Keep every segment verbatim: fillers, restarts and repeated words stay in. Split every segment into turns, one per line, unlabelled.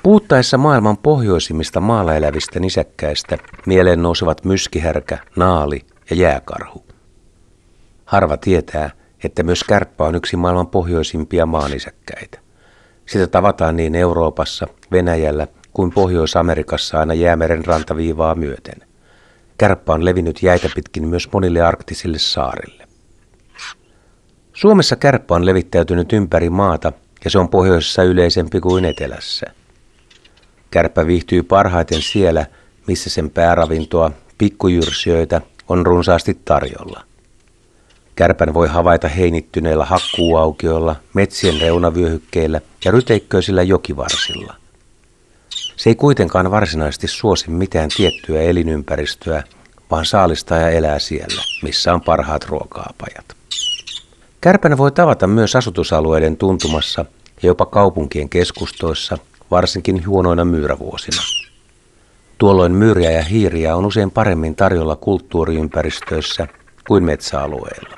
Puhuttaessa maailman pohjoisimmista maalla elävistä nisäkkäistä mieleen nousevat myskihärkä, naali ja jääkarhu. Harva tietää, että myös kärppä on yksi maailman pohjoisimpia maanisäkkäitä. Sitä tavataan niin Euroopassa, Venäjällä kuin Pohjois-Amerikassa aina Jäämeren rantaviivaa myöten. Kärppä on levinnyt jäitä pitkin myös monille arktisille saarille. Suomessa kärppä on levittäytynyt ympäri maata ja se on pohjoisessa yleisempi kuin etelässä. Kärppä viihtyy parhaiten siellä, missä sen pääravintoa, pikkujyrsijöitä, on runsaasti tarjolla. Kärpän voi havaita heinittyneillä hakkuuaukioilla, metsien reunavyöhykkeillä ja ryteikköisillä jokivarsilla. Se ei kuitenkaan varsinaisesti suosi mitään tiettyä elinympäristöä, vaan saalistaa ja elää siellä, missä on parhaat ruoka-apajat. Kärpän voi tavata myös asutusalueiden tuntumassa ja jopa kaupunkien keskustoissa, varsinkin huonoina myyrävuosina. Tuolloin myyriä ja hiiriä on usein paremmin tarjolla kulttuuriympäristöissä kuin metsäalueilla.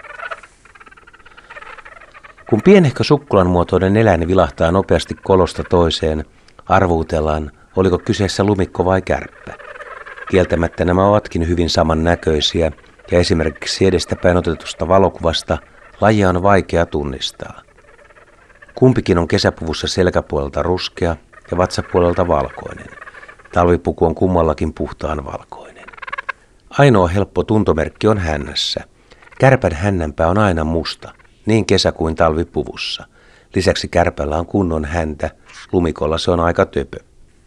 Kun pienehkö sukkulan muotoinen eläin vilahtaa nopeasti kolosta toiseen, arvuutellaan, oliko kyseessä lumikko vai kärppä. Kieltämättä nämä ovatkin hyvin samannäköisiä ja esimerkiksi edestäpäin otetusta valokuvasta lajia on vaikea tunnistaa. Kumpikin on kesäpuvussa selkäpuolelta ruskea ja vatsapuolelta valkoinen. Talvipuku on kummallakin puhtaan valkoinen. Ainoa helppo tuntomerkki on hännässä. Kärpän hännänpää on aina musta, niin kesä- kuin talvipuvussa. Lisäksi kärpällä on kunnon häntä, lumikolla se on aika töpö.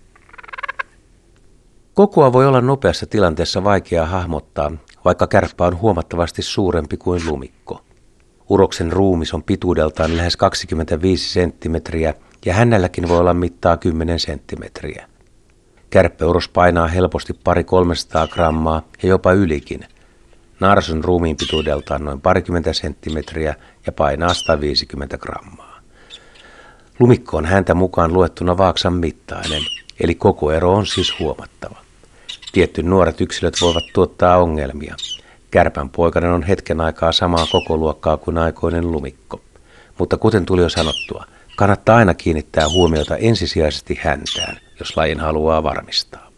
Kokoa voi olla nopeassa tilanteessa vaikea hahmottaa, vaikka kärppä on huomattavasti suurempi kuin lumikko. Uroksen ruumis on pituudeltaan lähes kaksikymmentäviisi senttimetriä ja hännälläkin voi olla mittaa kymmenen senttimetriä. Kärppöuros painaa helposti pari kolmesataa grammaa ja jopa ylikin. Naaras on ruumiin pituudeltaan noin parikymmentä senttimetriä ja painaa sata viisikymmentä grammaa. Lumikko on häntä mukaan luettuna vaaksan mittainen, eli koko ero on siis huomattava. Tietty nuoret yksilöt voivat tuottaa ongelmia. Kärpän poikainen on hetken aikaa samaa kokoluokkaa kuin aikoinen lumikko. Mutta kuten tuli jo sanottua, kannattaa aina kiinnittää huomiota ensisijaisesti häntään, jos lajin haluaa varmistaa.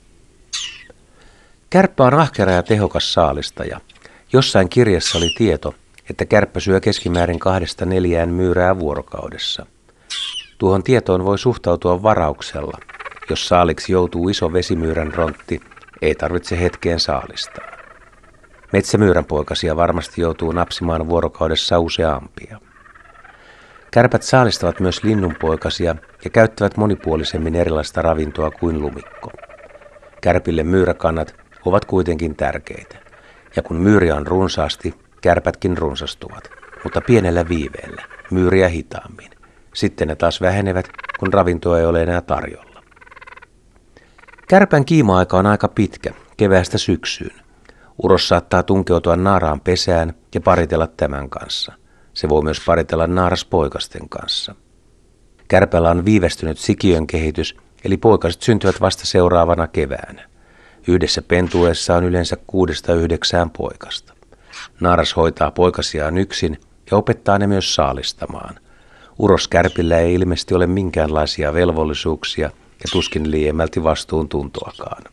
Kärppä on ahkera ja tehokas saalistaja. Jossain kirjassa oli tieto, että kärppä syö keskimäärin kahdesta neljään myyrää vuorokaudessa. Tuohon tietoon voi suhtautua varauksella. Jos saaliksi joutuu iso vesimyyrän rontti, ei tarvitse hetkeen saalistaa. Metsämyyrän poikasia varmasti joutuu napsimaan vuorokaudessa useampia. Kärpät saalistavat myös linnunpoikasia ja käyttävät monipuolisemmin erilaista ravintoa kuin lumikko. Kärpille myyräkannat ovat kuitenkin tärkeitä. Ja kun myyriä on runsaasti, kärpätkin runsastuvat, mutta pienellä viiveellä, myyriä hitaammin. Sitten ne taas vähenevät, kun ravintoa ei ole enää tarjolla. Kärpän kiima-aika on aika pitkä, keväästä syksyyn. Uros saattaa tunkeutua naaraan pesään ja paritella tämän kanssa. Se voi myös paritella naaraspoikasten kanssa. Kärpällä on viivästynyt sikiön kehitys, eli poikaset syntyvät vasta seuraavana keväänä. Yhdessä pentueessa on yleensä kuudesta yhdeksään poikasta. Naaras hoitaa poikasiaan yksin ja opettaa ne myös saalistamaan. Uroskärpillä ei ilmeisesti ole minkäänlaisia velvollisuuksia ja tuskin liiemmälti vastuuntuntoakaan.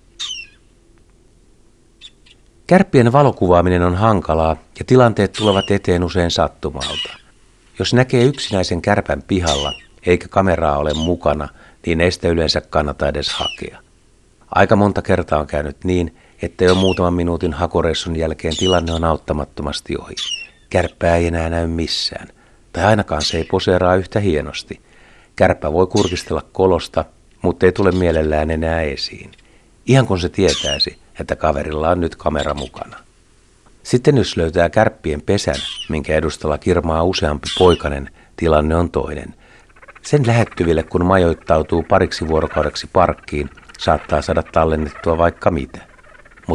Kärppien valokuvaaminen on hankalaa ja tilanteet tulevat eteen usein sattumalta. Jos näkee yksinäisen kärpän pihalla eikä kameraa ole mukana, niin ei sitä yleensä kannata edes hakea. Aika monta kertaa on käynyt niin, että jo muutaman minuutin hakoreissun jälkeen tilanne on auttamattomasti ohi. Kärppää ei enää näy missään, tai ainakaan se ei poseeraa yhtä hienosti. Kärppä voi kurkistella kolosta, mutta ei tule mielellään enää esiin. Ihan kun se tietäisi, että kaverilla on nyt kamera mukana. Sitten jos löytää kärppien pesän, minkä edustalla kirmaa useampi poikanen, tilanne on toinen. Sen lähettyville, kun majoittautuu pariksi vuorokaudeksi parkkiin, saattaa saada tallennettua vaikka mitä.